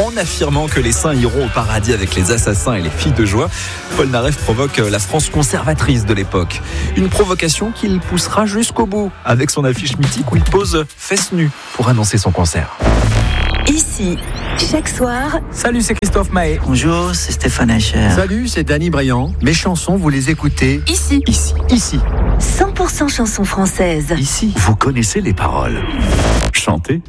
en affirmant que les saints iront au paradis avec les assassins et les filles de joie. Paul Naref provoque la France conservatrice de l'époque. Une provocation qu'il poussera jusqu'au bout avec son affiche mythique où il pose fesses nues pour annoncer son concert. Ici, chaque soir. Salut, c'est Christophe Maé. Bonjour, c'est Stéphane Hacher. Salut, c'est Danny Briand. Mes chansons, vous les écoutez Ici. 100% chansons françaises. Ici. Vous connaissez les paroles. Chantez.